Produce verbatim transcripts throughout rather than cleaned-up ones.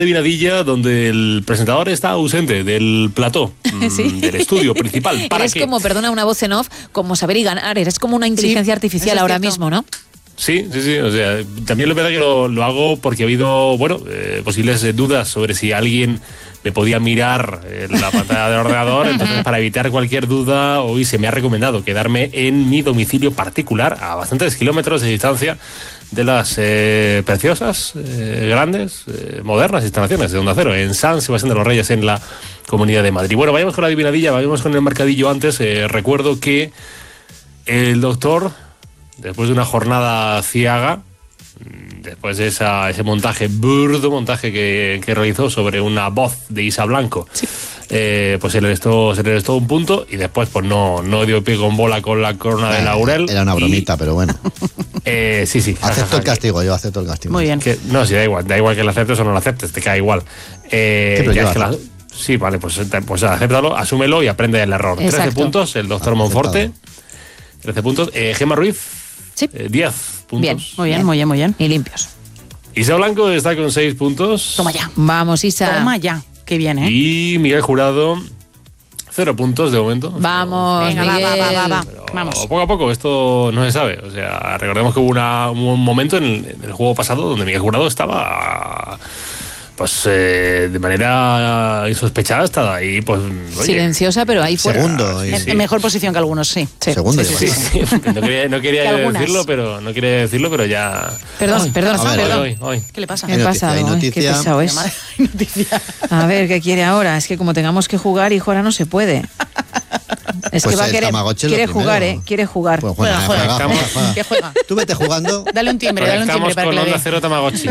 Adivinadilla donde el presentador está ausente del plató, ¿Sí? del estudio principal. ¿Para eres qué? como, perdona, una voz en off, como saber y ganar, eres como una inteligencia sí, artificial ahora cierto. mismo, ¿no? Sí, sí, sí, o sea, también es verdad que lo, lo hago porque ha habido, bueno, eh, posibles eh, dudas sobre si alguien me podía mirar en la pantalla del ordenador, entonces para evitar cualquier duda, hoy se me ha recomendado quedarme en mi domicilio particular, a bastantes kilómetros de distancia de las eh, preciosas, eh, grandes, eh, modernas instalaciones de Onda Cero, en San Sebastián de los Reyes, en la Comunidad de Madrid. Bueno, vayamos con la adivinadilla, vayamos con el mercadillo antes. Eh, recuerdo que el doctor, después de una jornada ciaga, después de esa, ese montaje, burdo montaje que, que realizó sobre una voz de Isa Blanco, sí. eh, pues se le restó, se le restó un punto y después pues no, no dio pie con bola con la corona eh, de laurel. Era una bromita, y, pero bueno. Eh, sí, sí. Acepto el castigo, yo acepto el castigo. Muy bien. Que, no, sí, da igual, da igual que lo aceptes o no lo aceptes, te cae igual. Eh, sí, pero ya yo es que la, sí, vale, pues, pues acéptalo, asúmelo y aprende el error. Exacto. trece puntos, el doctor ah, Monforte. trece puntos. Eh, Gemma Ruiz, sí. eh, diez puntos. Bien, muy bien, muy bien, muy bien. Y limpios. Isa Blanco está con seis puntos. Toma ya. Vamos, Isa. Toma ya. Qué bien, ¿eh? Y Miguel Jurado, cero puntos de momento. Vamos, Venga, Miguel. va, va, va, va. Pero Vamos. poco a poco, esto no se sabe. O sea, recordemos que hubo una, un momento en el, en el juego pasado donde Miguel Jurado estaba, pues, eh, de manera insospechada, estaba ahí, pues, oye, silenciosa, pero ahí fuera. Segundo. En, sí. en mejor posición que algunos, sí. sí. Segundo. Sí, sí, sí, sí. No quería, no quería decirlo, pero no quería decirlo, pero ya. Perdón, Ay, perdón, a ver, perdón. Hoy, hoy. ¿Qué le pasa? ¿Qué pasa? Hay noticia. Qué pesado es. Hay noticia. A ver, ¿qué quiere ahora? Es que como tengamos que jugar, hijo, ahora no se puede. Es Pues que va a el querer, Tamagotchi quiere lo jugar, primero. ¿eh? Quiere jugar. Pues juega, Juega, juega, juega. juega, juega. ¿Qué juega? Tú vete jugando. Dale un timbre, dale un timbre Conectamos para que con le Onda dé. Cero Tamagotchi.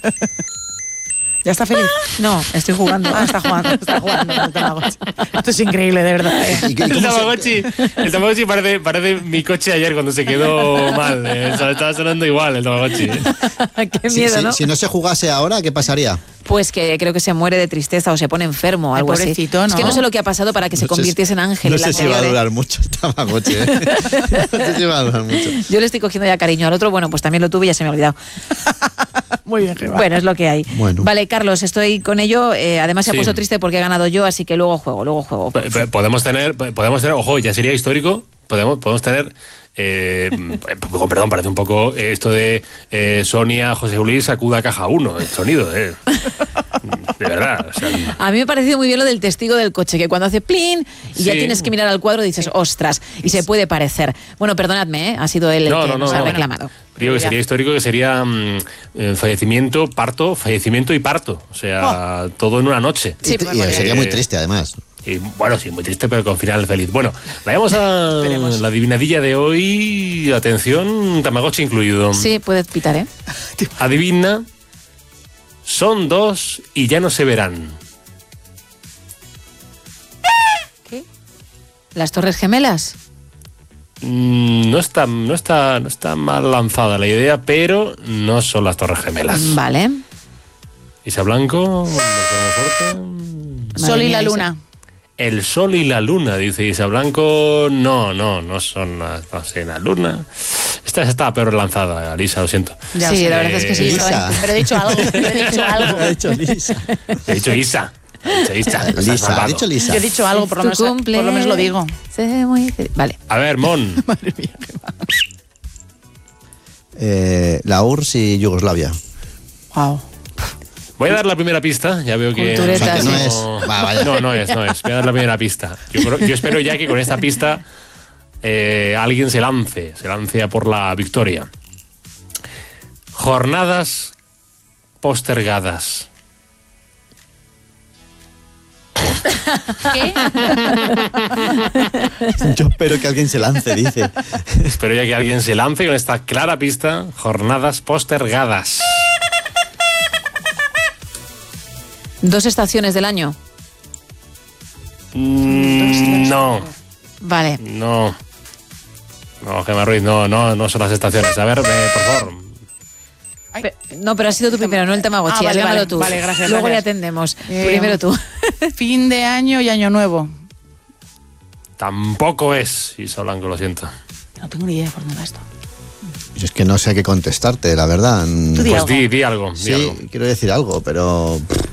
¿Ya está feliz? No, estoy jugando. Ah, está jugando, está jugando. el Tamagotchi. Esto es increíble, de verdad. ¿eh? ¿Y, y El cómo se- Tamagotchi, el Tamagotchi parece, parece mi coche ayer cuando se quedó mal. Eh. Estaba sonando igual el Tamagotchi. Eh. Qué si, miedo, si- ¿no? si no se jugase ahora, ¿qué pasaría? Pues que creo que se muere de tristeza o se pone enfermo o Ay, algo así. pobrecito, Es que ¿no? no sé lo que ha pasado para que se No sé convirtiese en ángel. No en la sé si va a anterior, ¿eh? durar mucho el Tamagotchi, ¿eh? No sé si va a durar mucho. Yo le estoy cogiendo ya cariño al otro. Bueno, pues también lo tuve y ya se me ha olvidado. Muy bien, Gemma. Bueno, es lo que hay. Bueno. Vale, Carlos, estoy con ello. Eh, además se ha Sí. puesto triste porque he ganado yo, así que luego juego, luego juego. P- p- Podemos tener, podemos tener, ojo, ya sería histórico. Podemos, podemos tener, eh, con perdón, parece un poco eh, esto de eh, Sonia, José Luis, sacuda caja uno, el sonido, eh. De verdad. O sea, A mí me ha parecido muy bien lo del testigo del coche, que cuando hace plin y ya Sí. tienes que mirar al cuadro y dices, ostras, y se puede parecer. Bueno, perdonadme, ¿eh? Ha sido él el No, que no, no, nos ha no. reclamado. digo que sería histórico, que sería mm, eh, fallecimiento, parto, fallecimiento y parto. O sea, todo en una noche. Sí, y, pues, y bueno. sería muy triste, además. Y, bueno, sí, muy triste, pero con final feliz. Bueno, vayamos a Esperemos. la adivinadilla de hoy. Atención, Tamagotchi incluido. Sí, puedes pitar, ¿eh? Adivina, son dos y ya no se verán. ¿Qué? ¿Las Torres Gemelas? Mm, No está, no está, no está mal lanzada la idea, pero no son las Torres Gemelas. Vale. Isa Blanco, fuerte. Sol y la mía, luna. El sol y la luna, dice Isa Blanco. No, no, no son las, no sé, la luna. Esta está peor lanzada, Lisa, lo siento. Ya sí, sé. la verdad es que sí. Lisa. Pero he dicho algo, pero he dicho algo. Ha dicho Lisa. He dicho Isa. He dicho Isa. estás Lisa, ha malvado. dicho Lisa. Yo he dicho algo, por lo, Tu menos, por cumple. lo menos lo digo. Se ve muy feliz. Vale. A ver, Mon. Madre mía, Gemma. Eh, la U R S S y Yugoslavia. Wow. Voy a dar la primera pista, ya veo que... Cultureta, O sea, que no sí. es. Va, vaya. No, no es, no es. Voy a dar la primera pista. Yo, creo- yo espero ya que con esta pista eh, alguien se lance, se lance a por la victoria. Jornadas postergadas. ¿Qué? Yo espero que alguien se lance, dice. Espero ya que alguien se lance con esta clara pista. Jornadas postergadas. Dos estaciones del año. Mm, no, Vale. no. No, Gemma Ruiz, no, no, no son las estaciones. A ver, eh, por favor. Ay. Pe- no, pero ha sido tú primero, no el Tamagotchi. Ah, vale, has ganado vale. tú. Vale, gracias, Luego gracias. le atendemos. Eh, Primero tú. Fin de año y año nuevo. Tampoco es Isa Blanco, lo siento. No tengo ni idea de por dónde va esto. Yo es que no sé qué contestarte, la verdad. Tú di Pues algo. di, di algo, di Sí, algo. quiero decir algo, pero pff,